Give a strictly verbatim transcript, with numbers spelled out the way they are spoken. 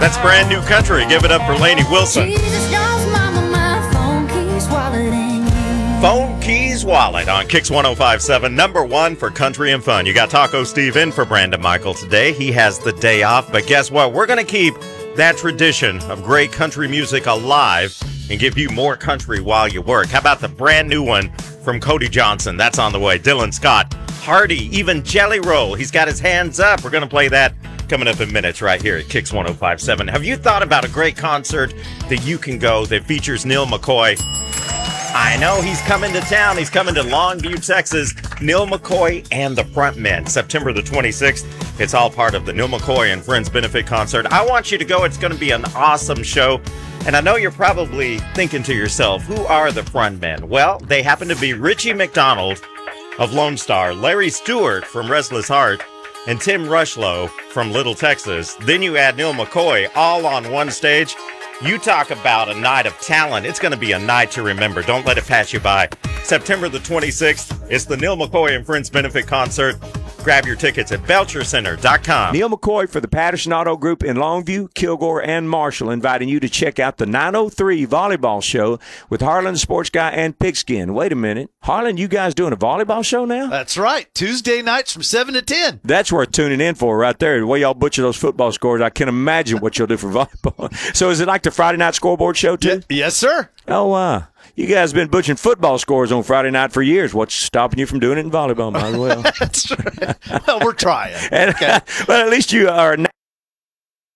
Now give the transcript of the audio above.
That's brand new country. Give it up for Lainey Wilson. Jesus knows, mama, my phone keys walleting you. Phone Keys Wallet on Kix one oh five point seven, number one for country and fun. You got Taco Steve in for Brandon Michael today. He has the day off, but guess what? We're going to keep that tradition of great country music alive and give you more country while you work. How about the brand new one from Cody Johnson? That's on the way. Dylan Scott, Hardy, even Jelly Roll. He's got his hands up. We're going to play that coming up in minutes right here at Kix one oh five point seven. Have you thought about a great concert that you can go that features Neil McCoy? I know he's coming to town. He's coming to Longview, Texas. Neil McCoy and the Frontmen, September the twenty-sixth. It's all part of the Neil McCoy and Friends Benefit Concert. I want you to go. It's going to be an awesome show. And I know you're probably thinking to yourself, who are the Frontmen? Well, they happen to be Richie McDonald of Lone Star, Larry Stewart from Restless Heart, and Tim Rushlow from Little Texas. Then you add Neil McCoy all on one stage. You talk about a night of talent. It's going to be a night to remember. Don't let it pass you by. September the twenty-sixth, it's the Neil McCoy and Friends Benefit Concert. Grab your tickets at belcher center dot com. Neil McCoy for the Patterson Auto Group in Longview, Kilgore, and Marshall, inviting you to check out the nine oh three volleyball show with Harlan, Sports Guy, and Pigskin. Wait a minute. Harlan, you guys doing a volleyball show now? That's right. Tuesday nights from seven to ten. That's worth tuning in for right there. The way y'all butcher those football scores, I can imagine what you'll do for volleyball. So is it like the Friday night scoreboard show, too? Y- yes, sir. Oh, wow. You guys have been butchering football scores on Friday night for years. What's stopping you from doing it in volleyball, might as well. That's right. Well, we're trying. And, Okay. But at least you are